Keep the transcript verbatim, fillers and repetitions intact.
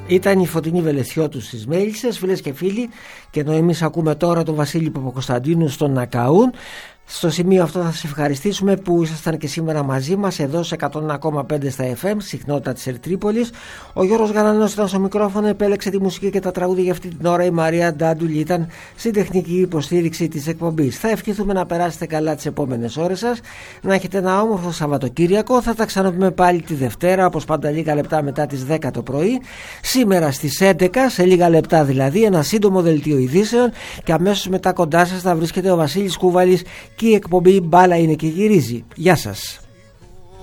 Ήταν η Φωτεινή Βελεσιώτου στις Μέλισσες, φίλες και φίλοι, και ενώ εμείς ακούμε τώρα τον Βασίλη Παπακοσταντίνου στον Νακαούν. Στο σημείο αυτό θα σας ευχαριστήσουμε που ήσασταν και σήμερα μαζί μας εδώ σε εκατό ένα κόμμα πέντε στα εφ εμ, συχνότητα της Ερτρίπολης. Ο Γιώργος Γαλανός ήταν στο μικρόφωνο, επέλεξε τη μουσική και τα τραγούδια για αυτή την ώρα. Η Μαρία Ντάντουλη ήταν στην τεχνική υποστήριξη της εκπομπής. Θα ευχηθούμε να περάσετε καλά τις επόμενες ώρες σας, να έχετε ένα όμορφο Σαββατοκύριακο. Θα τα ξαναπούμε πάλι τη Δευτέρα, όπως πάντα λίγα λεπτά μετά τις δέκα το πρωί. Σήμερα στις έντεκα, σε λίγα λεπτά δηλαδή, ένα σύντομο δελτίο ειδήσεων και αμέσως μετά κοντά σας θα βρίσκεται ο Βασίλης Κούβαλης και η εκπομπή Μπάλα είναι και γυρίζει. Γεια σας.